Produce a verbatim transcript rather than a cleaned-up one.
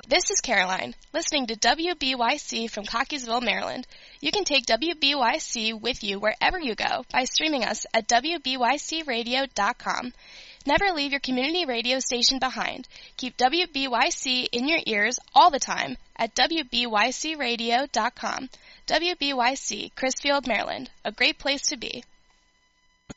This is Caroline, listening to W B Y C from Cockeysville, Maryland. You can take W B Y C with you wherever you go by streaming us at W B Y C radio dot com. Never leave your community radio station behind. Keep W B Y C in your ears all the time at W B Y C radio dot com. W B Y C, Crisfield, Maryland, a great place to be.